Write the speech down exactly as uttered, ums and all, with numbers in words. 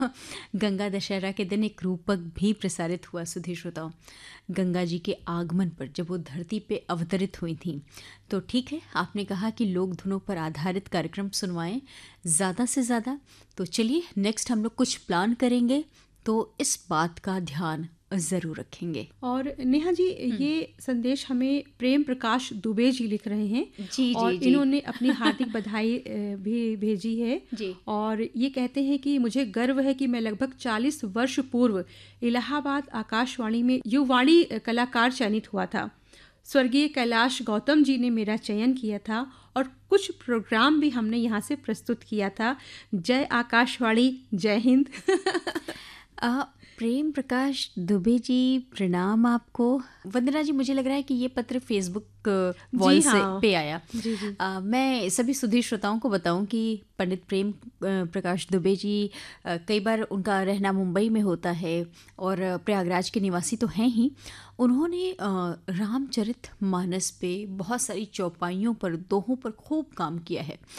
गंगा दशहरा के दिन एक रूपक भी प्रसारित हुआ सुधी श्रोताओं। गंगा जी के आगमन पर जब वो धरती पे अवतरित हुई थी, तो ठीक है, आपने कहा कि लोक धुनों पर आधारित कार्यक्रम सुनवाएं ज़्यादा से ज़्यादा। तो चलिए, नेक्स्ट हम लोग कुछ प्लान करेंगे, तो इस बात का ध्यान ज़रूर रखेंगे। और नेहा जी, ये संदेश हमें प्रेम प्रकाश दुबे जी लिख रहे हैं। जी और जी जी। इन्होंने अपनी हार्दिक बधाई अ, भी भेजी है। जी। और ये कहते हैं कि मुझे गर्व है कि मैं लगभग चालीस वर्ष पूर्व इलाहाबाद आकाशवाणी में युवाणी कलाकार चयनित हुआ था। स्वर्गीय कैलाश गौतम जी ने मेरा चयन किया था और कुछ प्रोग्राम भी हमने यहाँ से प्रस्तुत किया था। जय आकाशवाणी, जय हिंद। आ, प्रेम प्रकाश दुबे जी, प्रणाम आपको। वंदना जी, मुझे लग रहा है कि ये पत्र फेसबुक वॉल जी से हाँ। पे आया। जी जी। आ, मैं सभी सुधी श्रोताओं को बताऊं कि पंडित प्रेम अ, प्रकाश दुबे जी, अ, कई बार उनका रहना मुंबई में होता है और प्रयागराज के निवासी तो हैं ही। उन्होंने अ, रामचरित मानस पे बहुत सारी चौपाइयों पर, दोहों पर खूब काम किया है।